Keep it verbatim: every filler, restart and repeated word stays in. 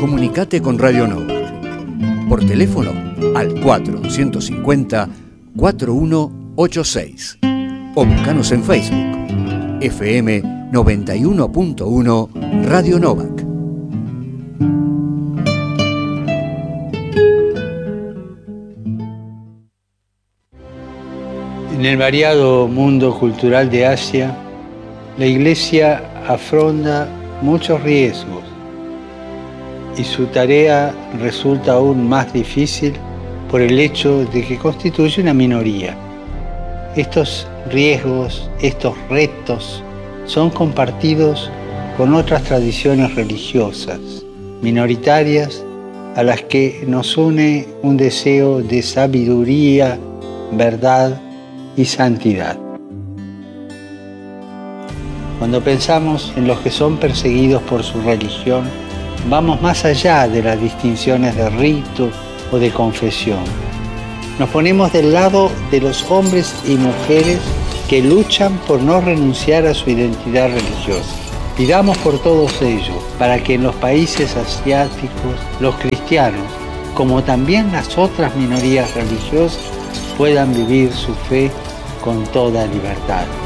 Comunicate con Radio Nova. Por teléfono al cuatro cinco cero, cuatro uno ocho seis o buscanos en Facebook F M noventa y uno punto uno Radio Novak. En el variado mundo cultural de Asia, la Iglesia afronta muchos riesgos y su tarea resulta aún más difícil por el hecho de que constituye una minoría. Estos riesgos, estos retos, son compartidos con otras tradiciones religiosas minoritarias a las que nos une un deseo de sabiduría, verdad y santidad. Cuando pensamos en los que son perseguidos por su religión, vamos más allá de las distinciones de rito o de confesión. Nos ponemos del lado de los hombres y mujeres que luchan por no renunciar a su identidad religiosa. Pidamos por todos ellos, para que en los países asiáticos, los cristianos, como también las otras minorías religiosas, puedan vivir su fe con toda libertad.